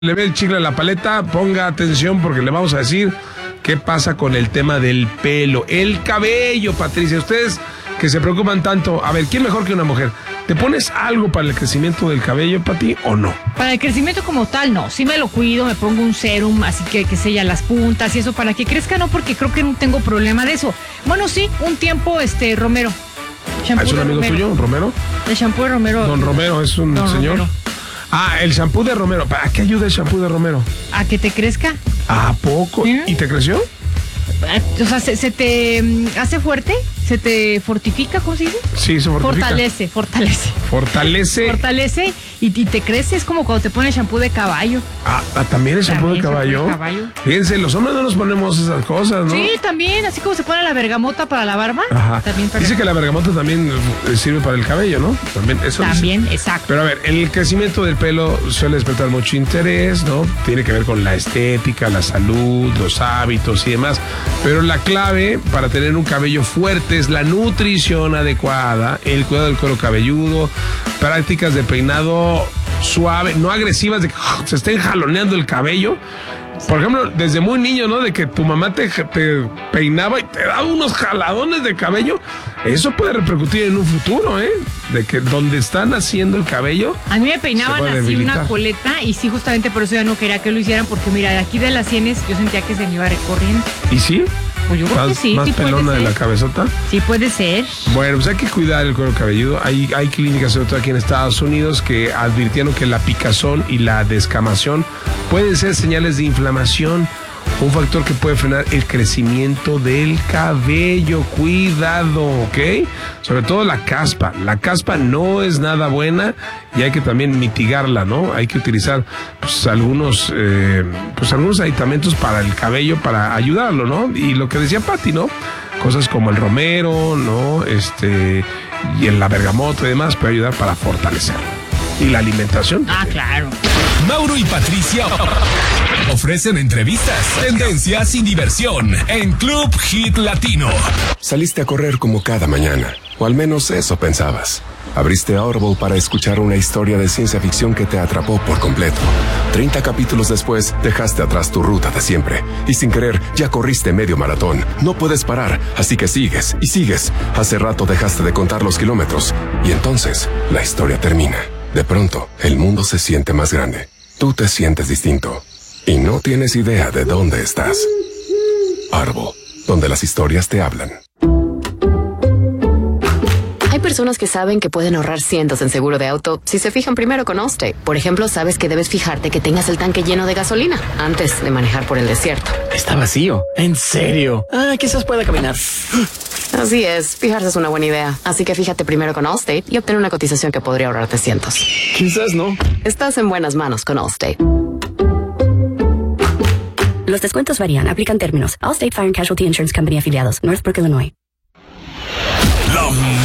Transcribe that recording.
Le ve el chicle a la paleta, ponga atención porque le vamos a decir qué pasa con el tema del pelo, el cabello, Patricia. Ustedes que se preocupan tanto, a ver, ¿quién mejor que una mujer? ¿Te pones algo para el crecimiento del cabello, Pati, o no? Para el crecimiento como tal, no. Sí me lo cuido, me pongo un serum, así que sella las puntas y eso para que crezca, no, porque creo que no tengo problema de eso. Bueno, sí, un tiempo, Romero. ¿Es un amigo tuyo, Romero? El shampoo de Romero. Don Romero es un señor. Romero. Ah, el shampoo de Romero. ¿Para qué ayuda el shampoo de Romero? ¿A que te crezca? ¿A poco? ¿Sí? ¿Y te creció? O sea, ¿se te hace fuerte? ¿Se te fortifica? ¿Cómo se dice? Sí, se fortifica. Fortalece y te crece. Es como cuando te pones shampoo de caballo. ¿También el shampoo de caballo? Fíjense, los hombres no nos ponemos esas cosas, ¿no? Sí, también, así como se pone la bergamota para la barba. Ajá. También para Dice que la bergamota también sirve para el cabello, ¿no? También, exacto. Pero a ver, el crecimiento del pelo suele despertar mucho interés, ¿no? Tiene que ver con la estética, la salud, los hábitos y demás. Pero la clave para tener un cabello fuerte es la nutrición adecuada, el cuidado del cuero cabelludo, prácticas de peinado suave, no agresivas, de que se estén jaloneando el cabello. Por ejemplo, desde muy niño, ¿no? De que tu mamá te peinaba y te daba unos jaladones de cabello. Eso puede repercutir en un futuro, ¿eh? De que donde están haciendo el cabello. A mí me peinaban así una coleta y sí, justamente por eso ya no quería que lo hicieran, porque mira, de aquí de las sienes yo sentía que se me iba recorriendo. ¿Y sí? Pues yo creo que sí. ¿Más sí pelona de la cabezota? Sí, puede ser. Bueno, pues hay que cuidar el cuero cabelludo. Hay clínicas, sobre todo aquí en Estados Unidos, que advirtieron que la picazón y la descamación pueden ser señales de inflamación, un factor que puede frenar el crecimiento del cabello. Cuidado, ¿ok? Sobre todo la caspa. La caspa no es nada buena y hay que también mitigarla, ¿no? Hay que utilizar algunos aditamentos para el cabello para ayudarlo, ¿no? Y lo que decía Pati, ¿no? Cosas como el romero, ¿no? Y la bergamota y demás puede ayudar para fortalecerlo. Y la alimentación. Claro. Mauro y Patricia ofrecen entrevistas, tendencias y diversión en Club Hit Latino. Saliste a correr como cada mañana, o al menos eso pensabas. Abriste Audible para escuchar una historia de ciencia ficción que te atrapó por completo. 30 capítulos después, dejaste atrás tu ruta de siempre. Y sin querer, ya corriste medio maratón. No puedes parar, así que sigues y sigues. Hace rato dejaste de contar los kilómetros. Y entonces, la historia termina. De pronto, el mundo se siente más grande. Tú te sientes distinto. Y no tienes idea de dónde estás. Audible, donde las historias te hablan. Hay personas que saben que pueden ahorrar cientos en seguro de auto si se fijan primero con Allstate. Por ejemplo, sabes que debes fijarte que tengas el tanque lleno de gasolina antes de manejar por el desierto. Está vacío. ¿En serio? Quizás pueda caminar. Así es, fijarse es una buena idea. Así que fíjate primero con Allstate y obtén una cotización que podría ahorrarte cientos. Quizás no. Estás en buenas manos con Allstate. Los descuentos varían. Aplican términos. Allstate Fire and Casualty Insurance Company afiliados. Northbrook, Illinois.